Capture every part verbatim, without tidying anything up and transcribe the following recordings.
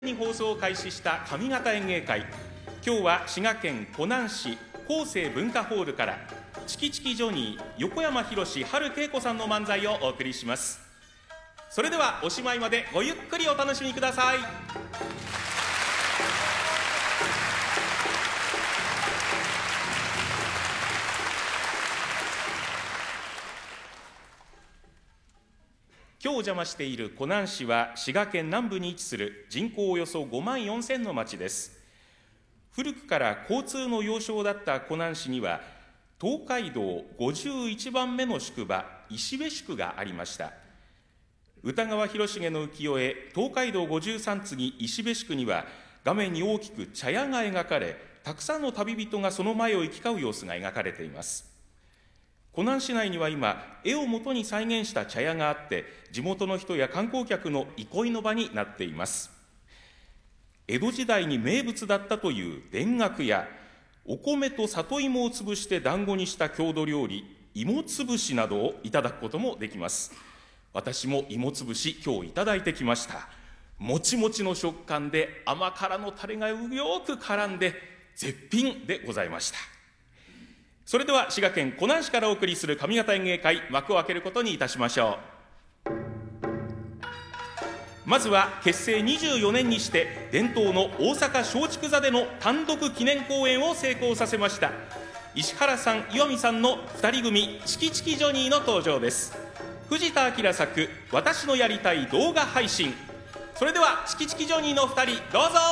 に放送を開始した上方演芸会。今日は滋賀県湖南市厚生文化ホールからチキチキジョニー横山宏春恵子さんの漫才をお送りします。それではおしまいまでごゆっくりお楽しみください。今日お邪魔している湖南市は滋賀県南部に位置する人口およそごまんよんせんの町です。古くから交通の要衝だった湖南市には東海道ごじゅういちばんめの宿場石部宿がありました。歌川広重の浮世絵東海道五十三次石部宿には画面に大きく茶屋が描かれ、たくさんの旅人がその前を行き交う様子が描かれています。湖南市内には今絵を元に再現した茶屋があって、地元の人や観光客の憩いの場になっています。江戸時代に名物だったという田楽やお米と里芋を潰して団子にした郷土料理芋つぶしなどをいただくこともできます。私も芋つぶし今日いただいてきました。もちもちの食感で甘辛のタレがよく絡んで絶品でございました。それでは滋賀県湖南市からお送りする上方演芸会、幕を開けることにいたしましょう。まずは結成にじゅうよねんにして伝統の大阪松竹座での単独記念公演を成功させました石原さん、岩見さんのふたり組チキチキジョニーの登場です。藤田明作私のやりたい動画配信。それではチキチキジョニーのふたりどうぞ。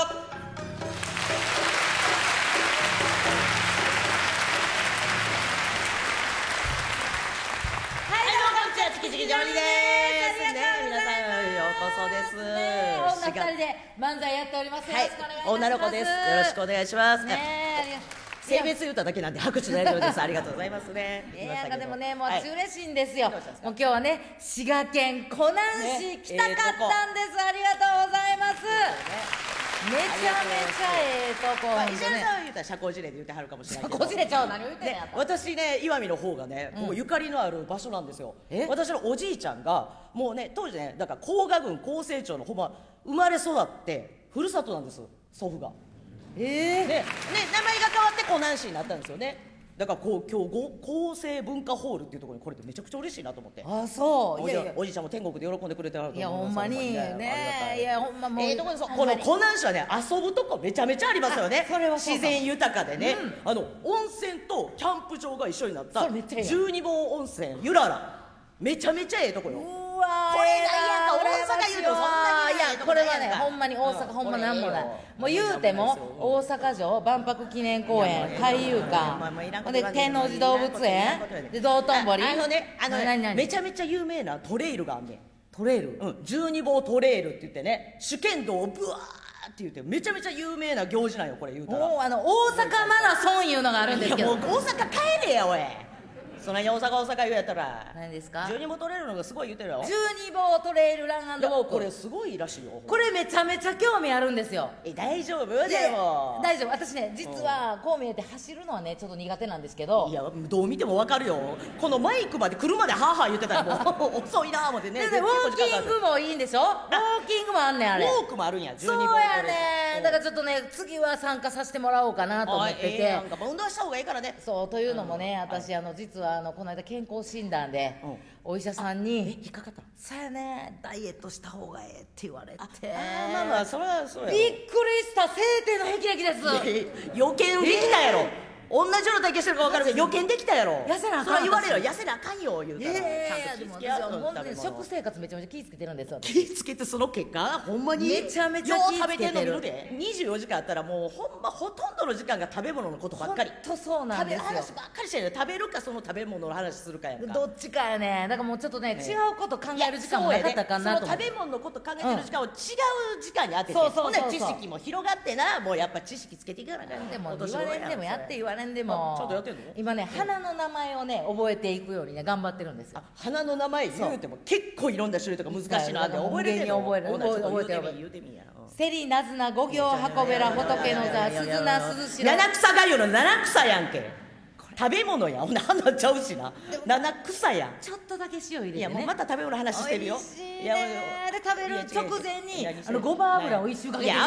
チキチキジョニーですね。皆さんようこそです。 ね、女二人で漫才やっております。よろしくお願いします。 女の子です。よろしくお願いします。 ね、 性別言っただけなんで拍手大丈夫です。ありがとうございますね。 ね、なんかでもね、もう私嬉しいんですよ。もう今日はね、滋賀県湖南市来たかったんです。ありがとうございます。めちゃめちゃええとこ。 石原さんは言ったら社交辞令で言ってはるかもしれないけど、 社交辞令ちゃう、何を言ってんねん。 私ね、岩見の方がね、ここゆかりのある場所なんですよ。私のおじいちゃんがもうね、当時ね、だから甲賀郡高成町のほんま生まれ育ってふるさとなんです、祖父が。ええ。で、名前が変わって湖南市になったんですよね。だからこう今日厚生文化ホールっていうところにこれってめちゃくちゃ嬉しいなと思って。 あ、そう。 おじいおじいちゃんも天国で喜んでくれてはると思います。 いやほんまにね、いやほんまもうええとこです。この湖南市はね、遊ぶとこめちゃめちゃありますよね。自然豊かでね、あの温泉とキャンプ場が一緒になった十二本温泉ゆらら、めちゃめちゃええとこよ。 うわー、 これなんやんか、大阪言うとそんなにいや、これはね、ほんまに大阪、ほんまなんもない。もう言うても大阪城万博記念公園、海遊館で天王寺動物園で道頓堀、 あのね、あのね、めちゃめちゃ有名なトレイルがあんねん。トレイル、うん、十二棒トレイルって言ってね、主剣道をブワーって言ってめちゃめちゃ有名な行事なんよ、これ言うたら。 もうあの大阪マラソンいうのがあるんですけど、 いやもう大阪帰れやおい。そんなに大阪大阪言うやったら何ですか。 十二棒トレイルのがすごい言ってるよ。 十二棒トレイルラン&ウォーク、 これすごいらしいよ。 これめちゃめちゃ興味あるんですよ。 え、大丈夫でも大丈夫。私ね、実はこう見えて走るのはねちょっと苦手なんですけど、 いやどう見てもわかるよ。このマイクまで来るまでハーハー言ってたらもう遅いな思ってね。 でウォーキングもいいんでしょ。ウォーキングもあんねんあれ。 ウォークもあるんや。 そうやね。だからちょっとね次は参加させてもらおうかなと思ってて。 なんか運動した方がいいからね。 そうというのもね、私あの実はあのこの間健康診断でお医者さんに引っかかった。 さやね、ダイエットした方がええって言われて。ああ、まあまあそれはそうや。 びっくりした。晴天の霹靂です。 予見できたやろ。同じような体験してるか分かるけど予見できたやろ。 痩せなあかん。 それは言われるよ。痩せなあかんよ言うたら。 いやいやでも私は本当に食生活めちゃめちゃ気ぃつけてるんですよ。 気ぃつけてその結果ほんまにめちゃめちゃ気ぃつけてる。 よう食べてんの見るで。にじゅうよじかんあったらもうほんまほとんどの時間が食べ物のことばっかり。 ほんとそうなんですよ。 食べる話ばっかりしてる。食べるかその食べ物の話するかやんか。 どっちかやね。だからもうちょっとね違うこと考える時間もなかったかなと思って。 その食べ物のこと考えてる時間を違う時間に当てて、ほんなら知識も広がってな、もうやっぱ知識つけていかなきゃ。 でも言われんでもやって言われんでも。今ね、花の名前をね覚えていくようにね頑張ってるんですよ。 花の名前言うても結構いろんな種類とか難しいなって覚えれてるの。 覚える覚えてる。セリナズナ五行箱べら仏の座鈴名鈴代七草がゆの七草やんけ。食べ物や、ほんな花ちゃうしな。七草やん。 ちょっとだけ塩入れてね。 いやもうまた食べ物話してるよ。 いやで食べる直前にあのごま油を一周かけて。